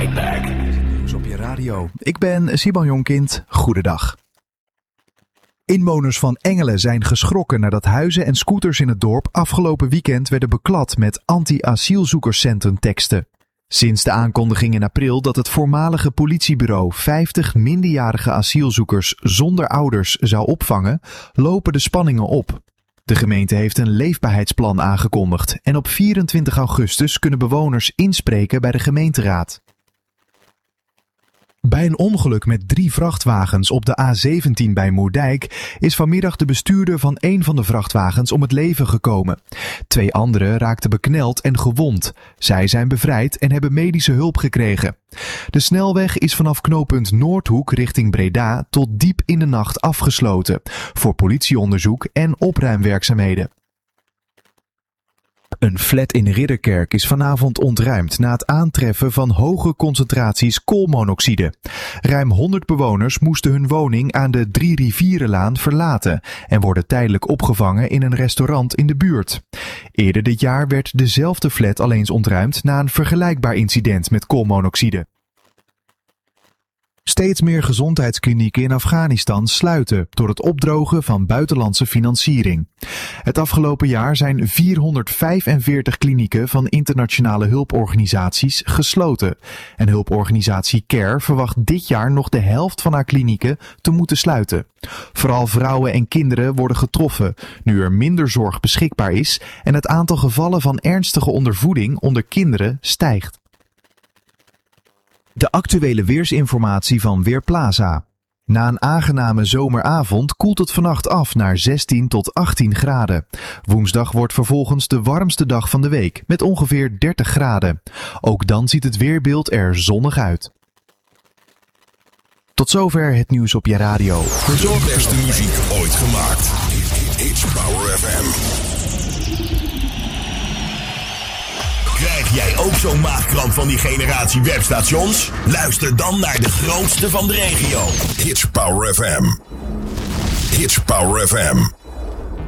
Fight Back. Op je radio. Ik ben Simon Jonkind. Goedendag. Inwoners van Engelen zijn geschrokken nadat huizen en scooters in het dorp afgelopen weekend werden beklad met anti-asielzoekerscentrum teksten. Sinds de aankondiging in april dat het voormalige politiebureau 50 minderjarige asielzoekers zonder ouders zou opvangen, lopen de spanningen op. De gemeente heeft een leefbaarheidsplan aangekondigd en op 24 augustus kunnen bewoners inspreken bij de gemeenteraad. Bij een ongeluk met 3 vrachtwagens op de A17 bij Moerdijk is vanmiddag de bestuurder van een van de vrachtwagens om het leven gekomen. 2 anderen raakten bekneld en gewond. Zij zijn bevrijd en hebben medische hulp gekregen. De snelweg is vanaf knooppunt Noordhoek richting Breda tot diep in de nacht afgesloten voor politieonderzoek en opruimwerkzaamheden. Een flat in Ridderkerk is vanavond ontruimd na het aantreffen van hoge concentraties koolmonoxide. Ruim 100 bewoners moesten hun woning aan de 3 Rivierenlaan verlaten en worden tijdelijk opgevangen in een restaurant in de buurt. Eerder dit jaar werd dezelfde flat al eens ontruimd na een vergelijkbaar incident met koolmonoxide. Steeds meer gezondheidsklinieken in Afghanistan sluiten door het opdrogen van buitenlandse financiering. Het afgelopen jaar zijn 445 klinieken van internationale hulporganisaties gesloten. En hulporganisatie CARE verwacht dit jaar nog de helft van haar klinieken te moeten sluiten. Vooral vrouwen en kinderen worden getroffen, nu er minder zorg beschikbaar is en het aantal gevallen van ernstige ondervoeding onder kinderen stijgt. De actuele weersinformatie van Weerplaza. Na een aangename zomeravond koelt het vannacht af naar 16 tot 18 graden. Woensdag wordt vervolgens de warmste dag van de week met ongeveer 30 graden. Ook dan ziet het weerbeeld er zonnig uit. Tot zover het nieuws op je radio. De beste muziek ooit gemaakt. It's Power FM. Krijg jij ook zo'n maagkramp van die generatie webstations? Luister dan naar de grootste van de regio. It's Power FM. It's Power FM.